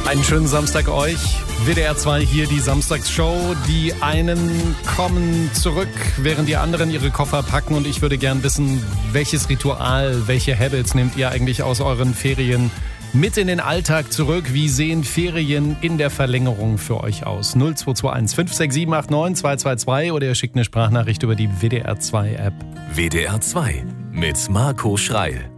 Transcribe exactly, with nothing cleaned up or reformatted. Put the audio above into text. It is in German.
Einen schönen Samstag euch. W D R zwei hier, die Samstagsshow. Die einen kommen zurück, während die anderen ihre Koffer packen. Und ich würde gern wissen, welches Ritual, welche Habits nehmt ihr eigentlich aus euren Ferien mit in den Alltag zurück? Wie sehen Ferien in der Verlängerung für euch aus? null zwei zwei eins fünf sechs sieben acht neun zwei zwei zwei oder ihr schickt eine Sprachnachricht über die W D R zwei App. W D R zwei mit Marco Schreil.